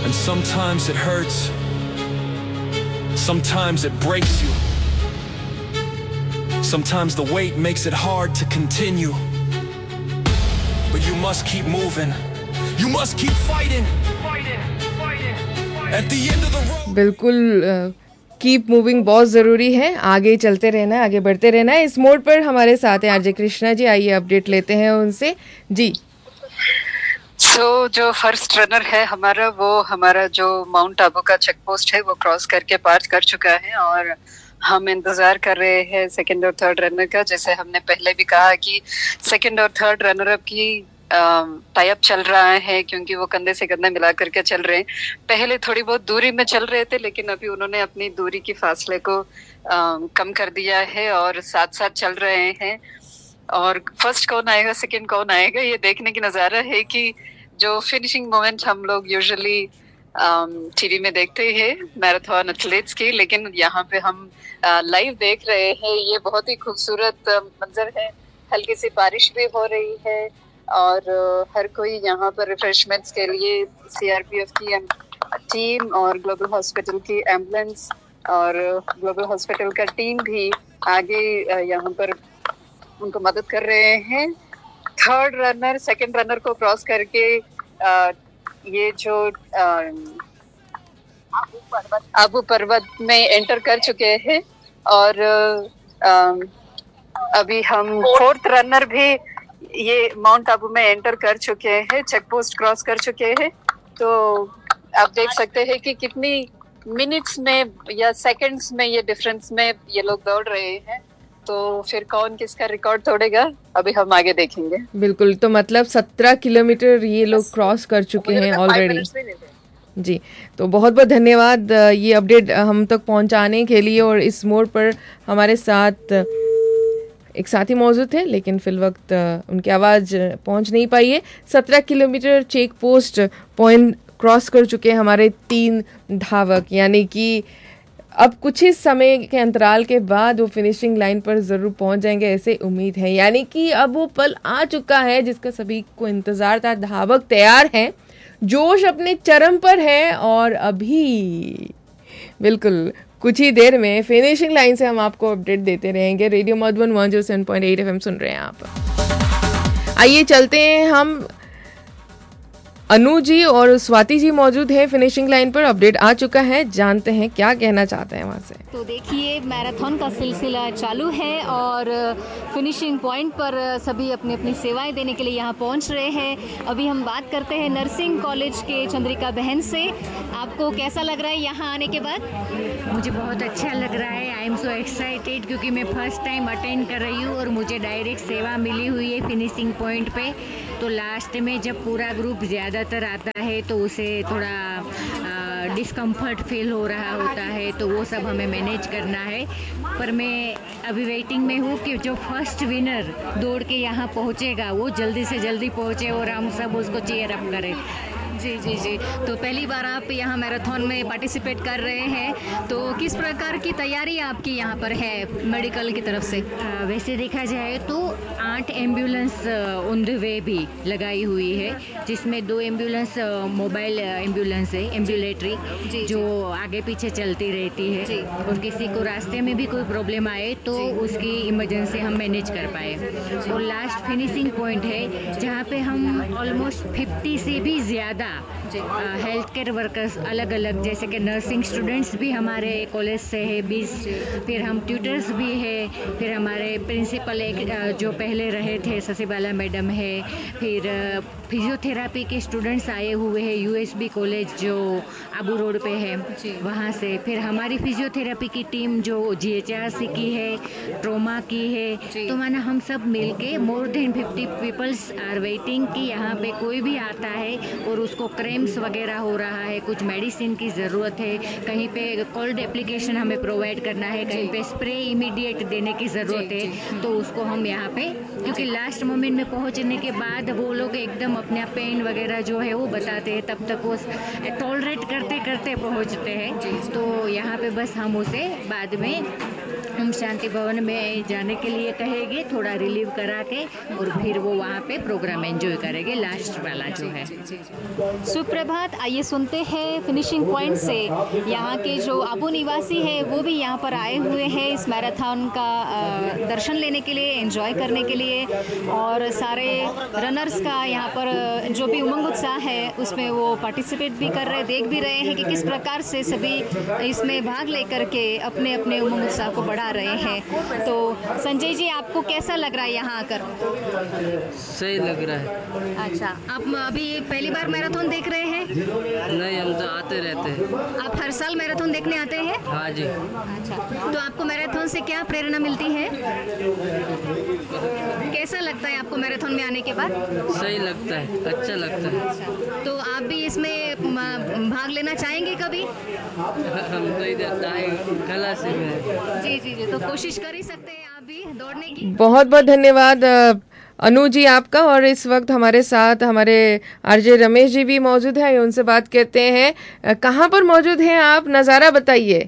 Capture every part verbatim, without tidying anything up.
And sometimes it hurts. Sometimes it breaks you. Sometimes the weight makes it hard to continue. But you must keep moving. You must keep fighting. At the end of the road. बिल्कुल keep moving बहुत ज़रूरी है, आगे चलते रहना है, आगे बढ़ते रहना है। इस मोड पर हमारे साथ हैं आरजे कृष्णा जी, आइए अपडेट लेते हैं उनसे जी। सो so, जो फर्स्ट रनर है हमारा, वो हमारा जो माउंट आबू का चेक पोस्ट है वो क्रॉस करके पार कर चुका है और हम इंतजार कर रहे हैं सेकंड और थर्ड रनर का। जैसे हमने पहले भी कहा कि सेकंड और थर्ड रनर अप की टाई अप चल रहा है, क्योंकि वो कंधे से कंधा मिला करके चल रहे हैं। पहले थोड़ी बहुत दूरी में चल रहे थे, लेकिन अभी उन्होंने अपनी दूरी की फासले को आ, कम कर दिया है और साथ साथ चल रहे हैं। और फर्स्ट कौन आएगा, सेकंड कौन आएगा, ये देखने की नजारा है कि जो फिनिशिंग मोमेंट हम लोग यूजुअली टीवी में देखते हैं मैराथन एथलीट्स की, लेकिन यहाँ पे हम लाइव देख रहे हैं। ये बहुत ही खूबसूरत मंजर है। हल्की सी बारिश भी हो रही है और हर कोई यहाँ पर रिफ्रेशमेंट्स के लिए सीआरपीएफ की टीम और ग्लोबल हॉस्पिटल की एम्बुलेंस और ग्लोबल हॉस्पिटल का टीम भी आगे यहाँ पर उनको मदद कर रहे हैं। थर्ड रनर सेकंड रनर को क्रॉस करके आ, ये जो आबू पर्वत में एंटर कर चुके हैं और आ, अभी हम फोर्थ रनर भी ये माउंट आबू में एंटर कर चुके हैं, चेक पोस्ट क्रॉस कर चुके हैं। तो आप देख सकते हैं कि कितनी मिनट्स में या सेकंड्स में ये डिफरेंस में ये लोग दौड़ रहे हैं। तो फिर कौन किसका रिकॉर्ड तोड़ेगा, अभी हम आगे देखेंगे। बिल्कुल, तो मतलब सत्रह किलोमीटर ये लोग क्रॉस कर चुके हैं ऑलरेडी जी। तो बहुत बहुत धन्यवाद ये अपडेट हम तक पहुंचाने के लिए। और इस मोड़ पर हमारे साथ एक साथी मौजूद थे, लेकिन फिल वक्त उनकी आवाज़ पहुंच नहीं पाई है। सत्रह kilometre check post point cross कर चुके हैं हमारे तीन धावक, यानी कि अब कुछ ही समय के अंतराल के बाद वो फिनिशिंग लाइन पर ज़रूर पहुंच जाएंगे, ऐसे उम्मीद है। यानी कि अब वो पल आ चुका है जिसका सभी को इंतज़ार था। धावक तैयार हैं, जोश अपने चरम पर है और अभी बिल्कुल कुछ ही देर में फिनिशिंग लाइन से हम आपको अपडेट देते रहेंगे। Radio Madhuban one zero seven point eight FM सुन रहे हैं आप। आइए चलते हैं हम, अनु जी और स्वाति जी मौजूद हैं फिनिशिंग लाइन पर। अपडेट आ चुका है, जानते हैं क्या कहना चाहते हैं वहाँ से। तो देखिए, मैराथन का सिलसिला चालू है और फिनिशिंग पॉइंट पर सभी अपनी अपनी सेवाएं देने के लिए यहाँ पहुँच रहे हैं। अभी हम बात करते हैं नर्सिंग कॉलेज के चंद्रिका बहन से। आपको कैसा लग रहा है यहाँ आने के बाद? मुझे बहुत अच्छा लग रहा है। आई एम सो एक्साइटेड, क्योंकि मैं फर्स्ट टाइम अटेंड कर रही हूँ और मुझे डायरेक्ट सेवा मिली हुई है फिनिशिंग पॉइंट पे। तो लास्ट में जब पूरा ग्रुप ज़्यादातर आता है तो उसे थोड़ा डिस्कम्फर्ट फील हो रहा होता है, तो वो सब हमें मैनेज करना है। पर मैं अभी वेटिंग में हूँ कि जो फर्स्ट विनर दौड़ के यहाँ पहुँचेगा वो जल्दी से जल्दी पहुँचे और हम सब उसको चीयर अप करें। जी जी जी तो पहली बार आप यहाँ मैराथन में पार्टिसिपेट कर रहे हैं, तो किस प्रकार की तैयारी आपकी यहाँ पर है मेडिकल की तरफ से? आ, वैसे देखा जाए तो आठ एम्बुलेंस ऑन द वे भी लगाई हुई है, जिसमें दो एम्बुलेंस मोबाइल एम्बुलेंस है, एम्बुलेटरी, जो आगे पीछे चलती रहती है और किसी को रास्ते में भी कोई प्रॉब्लम आए तो उसकी इमरजेंसी हम मैनेज कर पाए। और लास्ट फिनिशिंग पॉइंट है जहाँ पे हम ऑलमोस्ट फिफ्टी से भी ज़्यादा हेल्थ केयर वर्कर्स अलग अलग, जैसे कि नर्सिंग स्टूडेंट्स भी हमारे कॉलेज से है बीस, फिर हम ट्यूटर्स भी है, फिर हमारे प्रिंसिपल एक जो पहले रहे थे ससीबाला मैडम है, फिर फिजियोथेरापी के स्टूडेंट्स आए हुए हैं यूएसबी कॉलेज जो आबू रोड पे है वहाँ से, फिर हमारी फिजियोथेरापी की टीम जो जीएचआरसी की है, ट्रोमा की है, तो माना हम सब मिलके more than fifty peoples are waiting कि यहाँ पे कोई भी आता है और उसको क्रैम्स वगैरह हो रहा है, कुछ मेडिसिन की ज़रूरत है, कहीं पे कोल्ड एप्लीकेशन हमें प्रोवाइड करना है, कहीं पे स्प्रे इमीडिएट देने की ज़रूरत है, तो उसको हम यहाँ पे, क्योंकि लास्ट मोमेंट में पहुँचने के बाद वो लोग एकदम अपना पेन वगैरह जो है वो बताते हैं, तब तक वो टॉलरेट करते करते पहुँचते हैं, तो यहाँ पे बस हम उसे बाद में हम शांति भवन में जाने के लिए कहेंगे, थोड़ा रिलीव करा के और फिर वो वहाँ पे प्रोग्राम एंजॉय करेंगे लास्ट वाला जो है। सुप्रभात, आइए सुनते हैं फिनिशिंग पॉइंट से यहाँ के जो आबू निवासी है वो भी यहाँ पर आए हुए हैं इस मैराथन का दर्शन लेने के लिए, एंजॉय करने के लिए, और सारे रनर्स का यहाँ पर जो भी उमंग उत्साह है उसमें वो पार्टिसिपेट भी कर रहे, देख भी रहे हैं कि किस प्रकार से सभी इसमें भाग लेकर के अपने अपने उमंग उत्साह को बढ़ा रहे हैं। तो संजय जी, आपको कैसा लग रहा है यहाँ आकर? सही लग रहा है। अच्छा, आप अभी पहली बार मैराथन देख रहे हैं? नहीं, हम तो आते रहते हैं। आप हर साल मैराथन देखने आते हैं? हाँ जी। अच्छा, तो आपको मैराथन से क्या प्रेरणा मिलती है? कैसा लगता है आपको मैराथन में आने के बाद? सही लगता है, अच्छा लगता है। तो आप भी इसमें भाग लेना चाहेंगे कभी? हम तो इधर कला से हैं। जी जी जी, तो कोशिश कर ही सकते हैं आप भी दौड़ने की। बहुत बहुत धन्यवाद अनु जी आपका। और इस वक्त हमारे साथ हमारे आरजे रमेश जी भी मौजूद हैं, उनसे बात करते हैं। कहाँ पर मौजूद हैं आप, नज़ारा बताइए।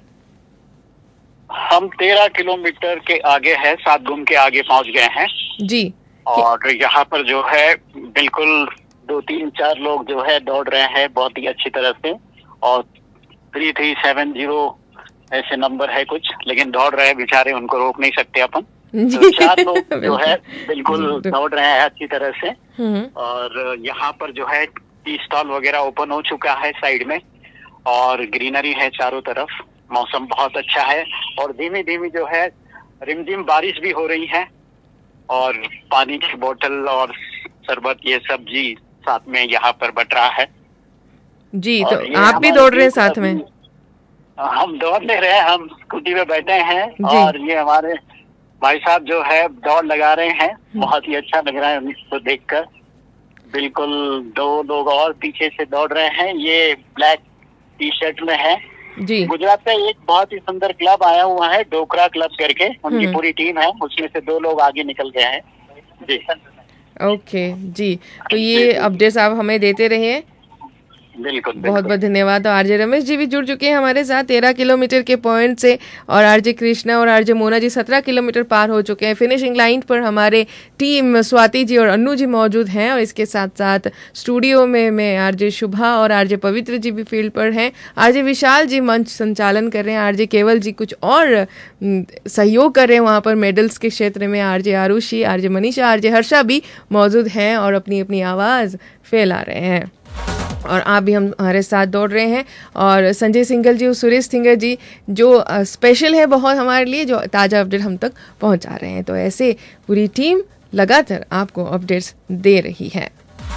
हम तेरह किलोमीटर के आगे है, सात गुम के आगे पहुंच गए हैं जी। और यहाँ पर जो है बिल्कुल दो तीन चार लोग जो है दौड़ रहे हैं बहुत ही अच्छी तरह से, और थ्री थ्री सेवन जीरो ऐसे नंबर है कुछ, लेकिन दौड़ रहे हैं बेचारे, उनको रोक नहीं सकते अपन। तो चार लोग जो है बिल्कुल दौड़ रहे हैं अच्छी तरह से। और यहाँ पर जो है टी स्टॉल वगैरह ओपन हो चुका है साइड में, और ग्रीनरी है चारों तरफ, मौसम बहुत अच्छा है, और धीमी धीमी जो है रिमझिम बारिश भी हो रही है, और पानी की बोतल और शरबत ये सब जी साथ में यहाँ पर बट रहा है जी। तो आप भी दौड़ रहे हैं साथ में? हम दौड़ नहीं रहे, हम स्कूटी पे बैठे हैं, और ये हमारे भाई साहब जो है दौड़ लगा रहे हैं। बहुत ही अच्छा लग रहा है उनको देखकर। बिल्कुल दो लोग और पीछे से दौड़ रहे हैं, ये ब्लैक टी शर्ट में है जी। गुजरात का एक बहुत ही सुंदर क्लब आया हुआ है, डोकरा क्लब करके, उनकी पूरी टीम है, उसमें से दो लोग आगे निकल गए हैं जी। ओके जी, तो ये अपडेट्स आप हमें देते रहिए। बिल्कुल, बहुत बहुत धन्यवाद। और आरजे रमेश जी भी जुड़ चुके हैं हमारे साथ तेरह किलोमीटर के पॉइंट से, और आरजे कृष्णा और आरजे मोना जी सत्रह किलोमीटर पार हो चुके हैं। फिनिशिंग लाइन पर हमारे टीम स्वाति जी और अन्नू जी मौजूद हैं, और इसके साथ साथ स्टूडियो में मैं आरजे शुभा और आरजे पवित्र जी भी फील्ड पर हैं। आरजे विशाल जी मंच संचालन कर रहे हैं, आरजे केवल जी कुछ और सहयोग कर रहे हैं वहाँ पर मेडल्स के क्षेत्र में, RJ Arushi, RJ Manisha, RJ Harsha भी मौजूद हैं और अपनी अपनी आवाज़ फैला रहे हैं। और आप भी हम हमारे साथ दौड़ रहे हैं। और संजय सिंघल जी और सुरेश सिंघल जी जो स्पेशल है बहुत हमारे लिए, जो ताज़ा अपडेट हम तक पहुंचा रहे हैं। तो ऐसे पूरी टीम लगातार आपको अपडेट्स दे रही है।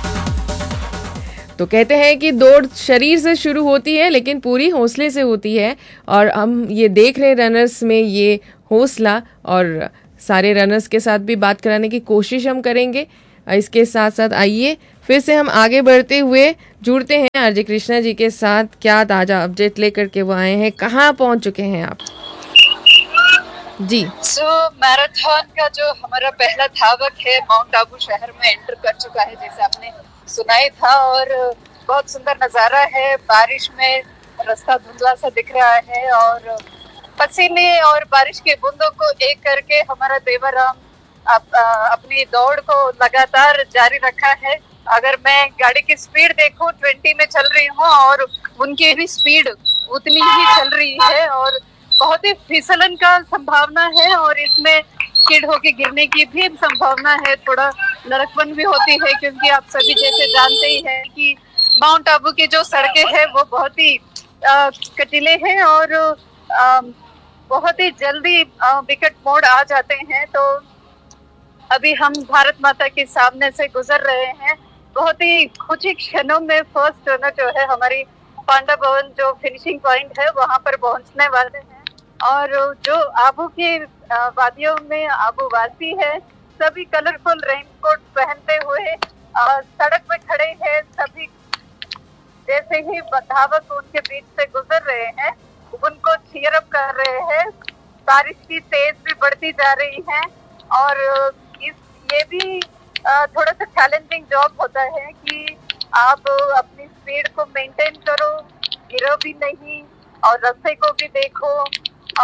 तो कहते हैं कि दौड़ शरीर से शुरू होती है लेकिन पूरी हौसले से होती है, और हम ये देख रहे रनर्स में ये हौसला, और सारे रनर्स के साथ भी बात कराने की कोशिश हम करेंगे। इसके साथ साथ आइए फिर से हम आगे बढ़ते हुए जुड़ते हैं आरजे कृष्णा जी के साथ। क्या ताज़ा अपडेट लेकर के वो आए हैं, कहाँ पहुँच चुके हैं आप जी? सो so, मैराथन का जो हमारा पहला धावक है माउंट आबू शहर में एंटर कर चुका है, जैसे आपने सुना ही था, और बहुत सुंदर नज़ारा है। बारिश में रास्ता धुंधला सा दिख रहा है, और पसीने और बारिश के बूंदों को एक करके हमारा देवराम आप, आ, अपनी दौड़ को लगातार जारी रखा है। अगर मैं गाड़ी की स्पीड देखूं, ट्वेंटी में चल रही हूँ, और उनकी भी स्पीड उतनी ही चल रही है, और बहुत ही फिसलन का संभावना है, और इसमें स्किड होके गिरने की भी संभावना है। थोड़ा लड़कपन भी होती है, क्योंकि आप सभी जैसे जानते ही हैं कि माउंट आबू की जो सड़कें हैं वो बहुत ही कटीले हैं, और आ, बहुत ही जल्दी विकट मोड़ आ जाते हैं। तो अभी हम भारत माता के सामने से गुजर रहे हैं। बहुत ही कुछ ही क्षणों में फर्स्ट रनर जो है हमारी पांडा भवन जो फिनिशिंग पॉइंट है वहां पर पहुंचने वाले हैं, और जो आबू की वादियों में आबूवासी है सभी कलरफुल रेनकोट पहनते हुए सड़क पे खड़े हैं। सभी जैसे ही धावक उनके बीच से गुजर रहे हैं उनको चीयर अप कर रहे हैं। बारिश की तेज भी बढ़ती जा रही है, और इस ये भी थोड़ा सा चैलेंजिंग जॉब होता है कि आप अपनी स्पीड को मेंटेन करो, गिरो भी नहीं, और रास्ते को भी देखो।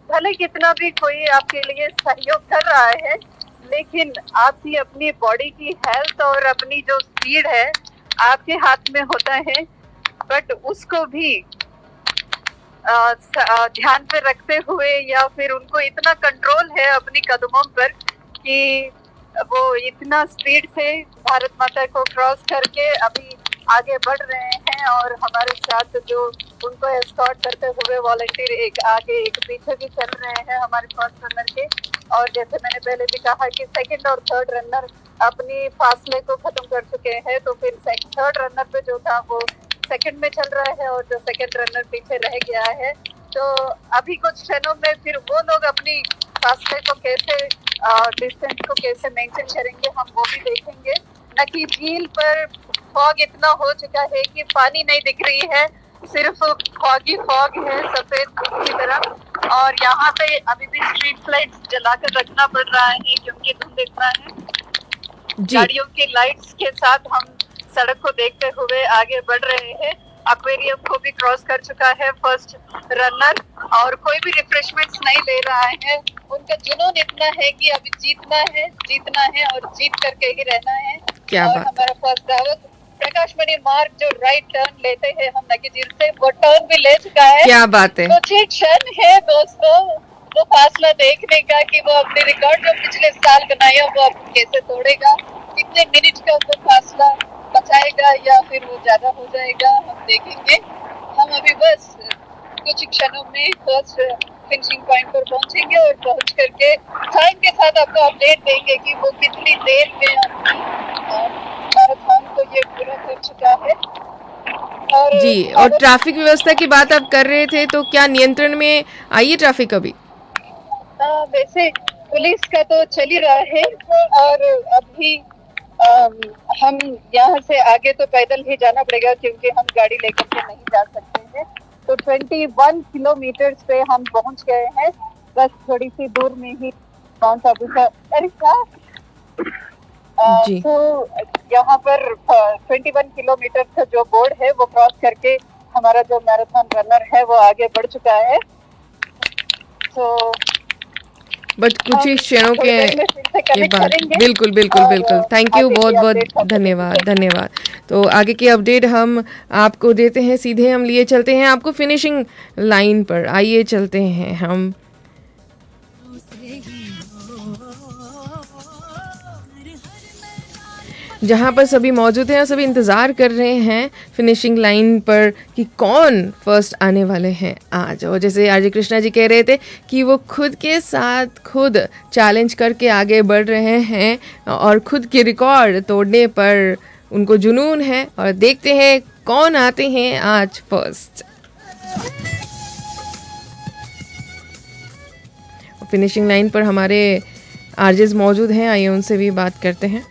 भले कितना भी कोई आपके लिए सहयोग कर रहा है, लेकिन आपकी अपनी बॉडी की हेल्थ और अपनी जो स्पीड है आपके हाथ में होता है। बट उसको भी ध्यान पे रखते हुए या फिर उनको इतना कंट्रोल है अपनी कदमों पर कि वो इतना स्पीड से भारत माता को क्रॉस करके अभी आगे बढ़ रहे हैं। और हमारे साथ जो उनको एस्कॉर्ट करते हुए वॉलंटियर एक आगे एक पीछे भी चल रहे हैं हमारे फर्स्ट रनर के। और जैसे मैंने पहले भी कहा कि सेकंड और थर्ड रनर अपनी फासले को खत्म कर चुके हैं, तो फिर थर्ड रनर पे जो था वो सेकंड में चल रहा है और जो सेकंड रनर पीछे रह गया है। तो अभी कुछ क्षणों में फिर वो लोग अपनी फासले को कैसे डिस्टेंस को कैसे मेंटेन करेंगे हम वो भी देखेंगे। न कि झील पर फॉग इतना हो चुका है कि पानी नहीं दिख रही है, सिर्फ फॉगी फॉग है सफेद की तरह। और यहाँ पे अभी भी स्ट्रीट लाइट्स जलाकर रखना पड़ रहा है क्योंकि धुंध इतना है। गाड़ियों की लाइट्स के साथ हम सड़क को देखते हुए आगे बढ़ रहे हैं। एक्वेरियम को भी क्रॉस कर चुका है फर्स्ट रनर और कोई भी रिफ्रेशमेंट्स नहीं ले रहा है। उनका जुनून इतना है कि अभी जीतना है जीतना है और जीत करके ही रहना है। क्या और बात? हमारा फर्स्ट धावक प्रकाश मणि मार्ग जो राइट टर्न लेते हैं हम नगी झील से, वो टर्न भी ले चुका है। क्या बात है। कुछ ही क्षण है दोस्तों वो फासला देखने का कि वो अपने रिकॉर्ड जो पिछले साल बनाया वो अब कैसे तोड़ेगा, कितने मिनट का वो फासला बचाएगा या फिर वो ज्यादा हो जाएगा, हम देखेंगे। हम अभी बस कुछ क्षणों में फर्स्ट फिनिशिंग पॉइंट पर पहुंचेंगे और पहुंच करके टाइम के साथ आपको अपडेट देंगे कि वो कितनी देर में मैराथन को ये पूरा कर चुका है। और जी, और ट्रैफिक व्यवस्था की बात आप कर रहे थे, तो क्या नियंत्रण में आई है ट्रैफिक अभी? आ, वैसे पुलिस का तो चल ही रहा है और अभी आ, हम यहाँ से आगे तो पैदल ही जाना पड़ेगा क्योंकि हम गाड़ी लेकर के नहीं जा सकते हैं। तो इक्कीस किलोमीटर पे हम पहुँच गए हैं, बस थोड़ी सी दूर में ही माउंट आबू का। अरे क्या तो यहाँ पर इक्कीस किलोमीटर का जो बोर्ड है वो क्रॉस करके हमारा जो मैराथन रनर है वो आगे बढ़ चुका है। तो बट कुछ ही क्षणों के ये बात बिल्कुल बिल्कुल बिल्कुल थैंक यू, बहुत बहुत धन्यवाद धन्यवाद। तो आगे की अपडेट हम आपको देते हैं, सीधे हम लिए चलते हैं आपको फिनिशिंग लाइन पर। आइए चलते हैं हम। जहाँ पर सभी मौजूद हैं और सभी इंतज़ार कर रहे हैं फिनिशिंग लाइन पर कि कौन फर्स्ट आने वाले हैं आज। और जैसे आरजे कृष्णा जी कह रहे थे कि वो खुद के साथ खुद चैलेंज करके आगे बढ़ रहे हैं और खुद की रिकॉर्ड तोड़ने पर उनको जुनून है। और देखते हैं कौन आते हैं आज फर्स्ट। फिनिशिंग लाइन पर हमारे आरजेस मौजूद हैं, आइए उनसे भी बात करते हैं।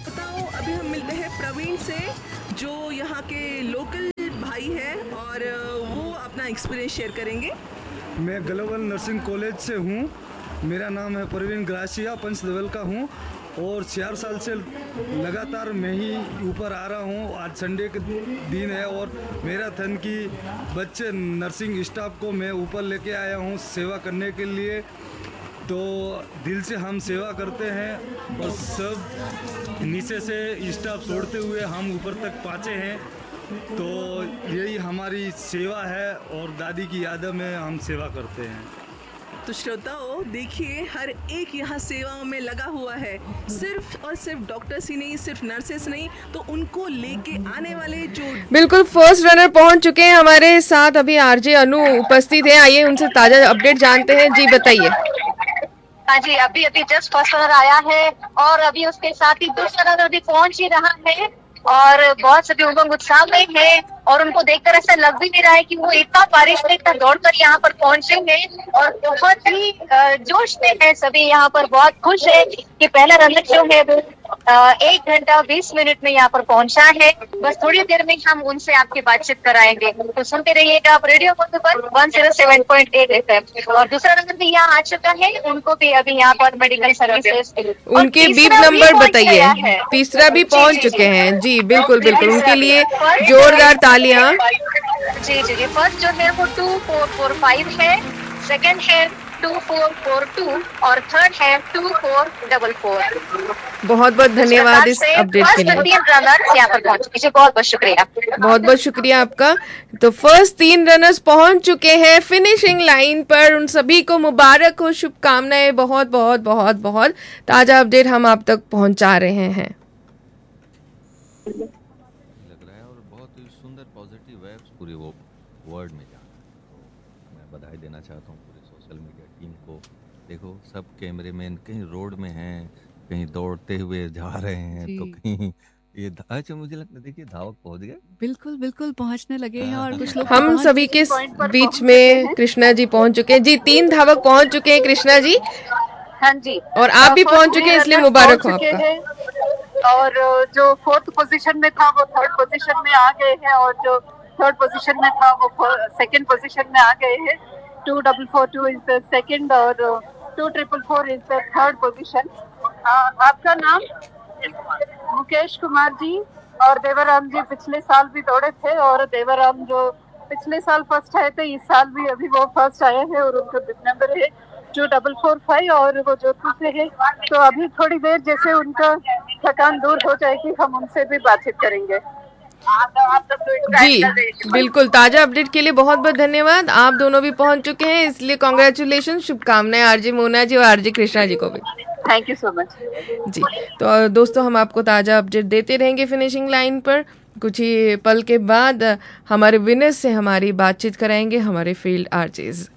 एक्सपीरियंस शेयर करेंगे। मैं ग्लोबल नर्सिंग कॉलेज से हूँ। मेरा नाम है परवीन ग्रासिया, पंच लेवल का हूँ और चार साल से लगातार मैं ही ऊपर आ रहा हूँ। आज संडे के दिन है और मैराथन की बच्चे नर्सिंग स्टाफ को मैं ऊपर लेके आया हूँ सेवा करने के लिए। तो दिल से हम सेवा करते हैं और सब नीचे से स्टाफ छोड़ते हुए हम ऊपर तक पहुँचे हैं। तो यही हमारी सेवा है और दादी की याद में हम सेवा करते हैं। तो श्रोताओं देखिए, हर एक यहाँ सेवाओं में लगा हुआ है, सिर्फ और सिर्फ डॉक्टर्स ही नहीं, सिर्फ नर्सेस नहीं, तो उनको लेके आने वाले जो बिल्कुल फर्स्ट रनर पहुंच चुके हैं हमारे साथ। अभी आरजे अनु उपस्थित है, आइए उनसे ताजा अपडेट जानते हैं। जी बताइए। हाँ जी, अभी अभी जस्ट फर्स्ट रनर आया है और अभी उसके साथ ही दूसरा रनर भी पहुंच ही रहा है और बहुत सभी उमंग उत्साह में है और उनको देखकर ऐसा लग भी नहीं रहा है कि वो इतना बारिश में इतना दौड़ कर यहाँ पर पहुंचे हैं और बहुत ही जोश में है सभी। यहाँ पर बहुत खुश है कि पहला रनर जो है वो एक घंटा बीस मिनट में यहाँ पर पहुंचा है। बस थोड़ी देर में हम उनसे आपकी बातचीत कराएंगे, तो सुनते रहिएगा आप रेडियो मधुबन एक सौ सात पॉइंट आठ एफएम। और दूसरा रनर भी यहाँ आ चुका है, उनको भी अभी यहाँ पर मेडिकल सर्विसेज उनके बीप नंबर बताइए। तीसरा भी पहुंच चुके हैं। जी बिल्कुल बिल्कुल, उनके लिए जोरदार तालियां। जी जी जी। फर्स्ट जो है वो टू फोर फोर फाइव है, सेकंड है टू फोर फोर टू और थर्ड है टू फोर डबल फोर। बहुत बहुत धन्यवाद इस अपडेट के लिए। तीन रनर्स यहाँ पर पहुंच चुके, बहुत बहुत शुक्रिया। बहुत बहुत शुक्रिया आपका। तो फर्स्ट तीन रनर्स पहुंच चुके हैं फिनिशिंग लाइन पर, उन सभी को मुबारक हो, शुभकामनाएं, बहुत बहुत बहुत बहुत ताजा अपडेट हम आप तक पहुंचा रहे हैं। लग रहा है और बहुत ही सुंदर पॉजिटिव वाइब्स पूरे वो वर्ल्ड में जा रहा है। तो मैं बधाई देना चाहता हूँ पूरे सोशल मीडिया टीम को। देखो सब कैमरेमैन कहीं रोड में हैं, कहीं दौड़ते हुए जा रहे हैं, तो कहीं ये अच्छा मुझे लगता है देखिए धावक पहुंच गए, बिल्कुल बिल्कुल पहुंचने लगे हैं और कुछ लोग हम सभी के बीच में कृष्णा जी पहुंच चुके हैं। जी तीन धावक पहुंच चुके हैं कृष्णा जी। हाँ जी, और आप भी पहुंच चुके हैं, इसलिए मुबारक हो आपका। और जो फोर्थ पोजीशन में था वो थर्ड पोजीशन में आ गए हैं, और जो थर्ड पोजीशन में था वो सेकंड पोजीशन में आ गए हैं। To double four two is the second और to triple four is the third position. आपका नाम? मुकेश कुमार जी। और देवराम जी पिछले साल भी दौड़े थे, और देवराम जो पिछले साल फर्स्ट आए थे, इस साल भी अभी वो फर्स्ट आए हैं, और उनका नंबर है टू डबल फोर फाइव और वो जोधपुर से है। तो अभी थोड़ी देर जैसे उनका थकान दूर हो जाएगी, हम उनसे भी बातचीत करेंगे। जी बिल्कुल, ताजा अपडेट के लिए बहुत बहुत धन्यवाद। आप दोनों भी पहुंच चुके हैं, इसलिए कांग्रेचुलेशन, शुभकामनाएं आरजे मोना जी और आरजे कृष्णा जी को भी। Thank you so much. जी तो दोस्तों, हम आपको ताजा अपडेट देते रहेंगे फिनिशिंग लाइन पर। कुछ ही पल के बाद हमारे विनर्स से हमारी बातचीत कराएंगे हमारे फील्ड आरजेज।